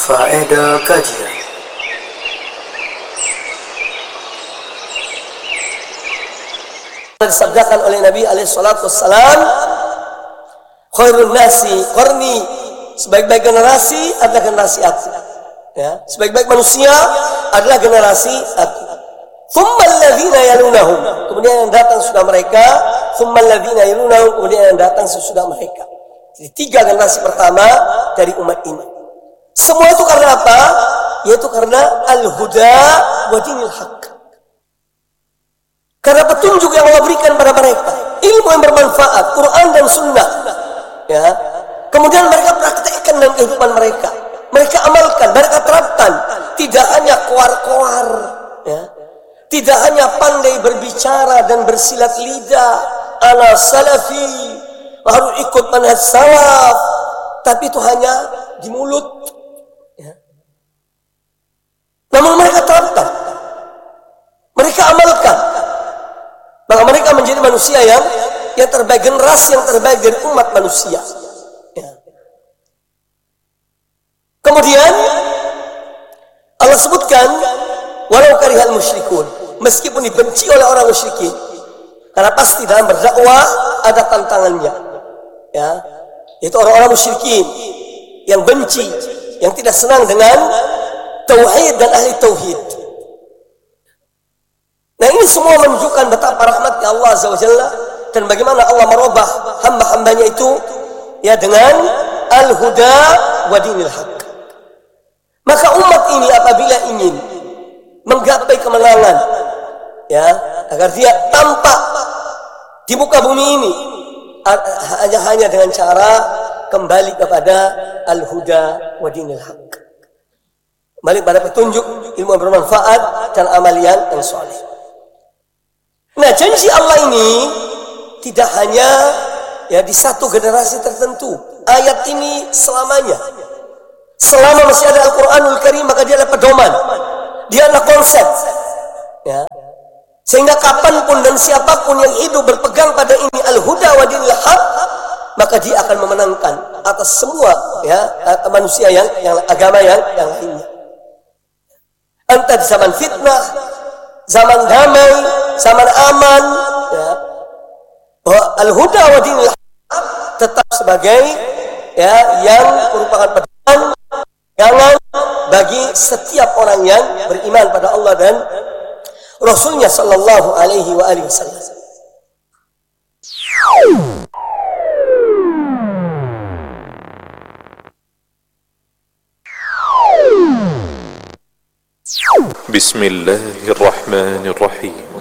Faedah kajian. Disabdakan oleh Nabi SAW, khairun nasi qarni, sebaik-baik generasi adalah generasi aku. Ya, sebaik-baik manusia adalah generasi aku. Tsummal ladzina yalunahum, kemudian yang datang sudah mereka. Tsummal ladzina yalunahum, kemudian yang datang sesudah mereka. Jadi 3 generasi pertama dari umat ini. Semua itu karena apa? Yaitu karena al-huda wa dinil haqq. Karena petunjuk yang Allah berikan pada mereka, ilmu yang bermanfaat, Quran dan Sunnah. Ya, kemudian mereka praktekkan dalam kehidupan mereka. Mereka amalkan, mereka terapkan. Tidak hanya koar-koar, ya. Tidak hanya pandai berbicara dan bersilat lidah, ana salafi, harus ikut manhaj salaf, tapi itu hanya di mulut. Ya. Namun mereka terapkan, mereka amalkan. Maka mereka menjadi manusia yang terbaik, generasi yang terbaik dari umat manusia. Ya. Kemudian Allah sebutkan walau karihal musyrikun, meskipun dibenci oleh orang musyrikin, karena pasti dalam berdakwah ada tantangannya. Ya, itu orang-orang musyrikin yang benci, yang tidak senang dengan tauhid dan ahli tauhid. Nah, ini semua menunjukkan betapa rahmatnya Allah Azza wa Jalla dan bagaimana Allah merubah hamba-hambanya itu ya dengan al-huda wa dinil haqq. Maka umat ini apabila ingin menggapai kemenangan, ya, agar dia tampak di muka bumi ini hanya dengan cara kembali kepada al-huda wa dinil haqq. Kembali pada petunjuk, ilmu yang bermanfaat dan amalian yang saleh. Nah, janji Allah ini tidak hanya ya di satu generasi tertentu. Ayat ini selamanya. Selama masih ada Al-Quranul Karim, maka dia adalah pedoman. Dia adalah konsep. Ya. Sehingga kapanpun dan siapapun yang hidup berpegang pada ini al-huda wa dinil haq, maka dia akan memenangkan atas semua ya manusia yang agama yang lainnya. Entah di zaman fitnah, zaman damai, zaman aman, ya, bahwa al-huda wa dinil haq tetap sebagai ya yang merupakan pedoman jangan bagi setiap orang yang beriman pada Allah dan Rasulnya sallallahu alaihi wa alihi wasallam. Bismillahirrahmanirrahim.